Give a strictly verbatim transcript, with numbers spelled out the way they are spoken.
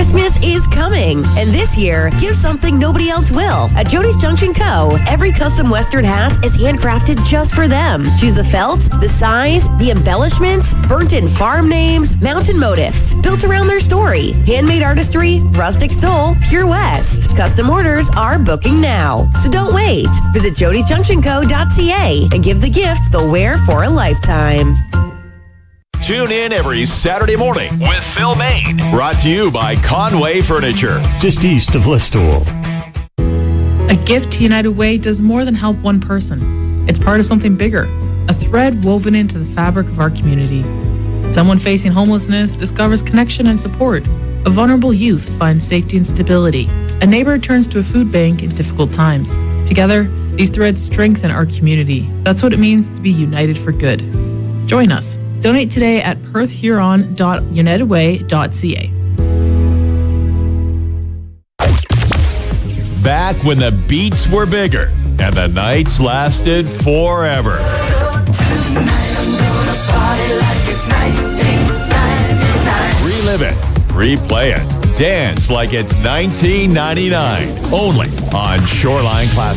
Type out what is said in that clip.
Christmas is coming, and this year, give something nobody else will. At Jody's Junction Co., every custom Western hat is handcrafted just for them. Choose the felt, the size, the embellishments, burnt-in farm names, mountain motifs, built around their story, handmade artistry, rustic soul, pure West. Custom orders are booking now, so don't wait. Visit jodys junction co dot c a and give the gift they'll wear for a lifetime. Tune in every Saturday morning with Phil Main. Brought to you by Conway Furniture. Just east of Listowel. A gift to United Way does more than help one person. It's part of something bigger, a thread woven into the fabric of our community. Someone facing homelessness discovers connection and support. A vulnerable youth finds safety and stability. A neighbor turns to a food bank in difficult times. Together, these threads strengthen our community. That's what it means to be united for good. Join us. Donate today at perth huron dot united way dot c a. Back when the beats were bigger and the nights lasted forever. Relive it, replay it, dance like it's nineteen ninety-nine. Only on Shoreline Classic.